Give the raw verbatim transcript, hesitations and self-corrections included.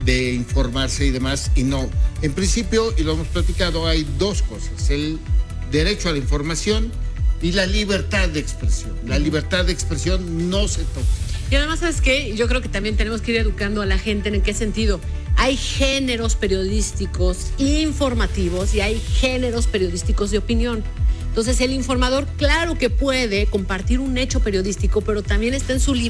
de informarse y demás, y no. En principio, y lo hemos platicado, hay dos cosas: el derecho a la información y la libertad de expresión. La libertad de expresión no se toca. Y además, ¿sabes qué? Yo creo que también tenemos que ir educando a la gente. ¿En qué sentido? Hay géneros periodísticos informativos y hay géneros periodísticos de opinión. Entonces, el informador, claro que puede compartir un hecho periodístico, pero también está en su libertad